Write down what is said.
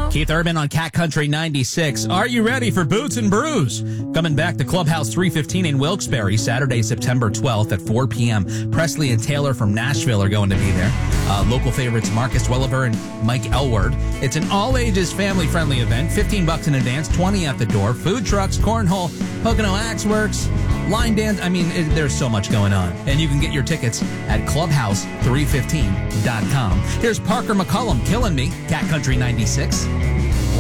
Keith Urban on Cat Country 96. Are you ready for Boots and Brews? Coming back to Clubhouse 315 in Wilkes-Barre, Saturday, September 12th at 4 p.m. Presley and Taylor from Nashville are going to be there. Local favorites Marcus Welliver and Mike Elward. It's an all-ages, family-friendly event. $15 in advance, $20 at the door. Food trucks, cornhole, Pocono Axe Works, line dance. I mean, there's so much going on. And you can get your tickets at clubhouse315.com. Here's Parker McCullum, Killing Me, Cat Country 96.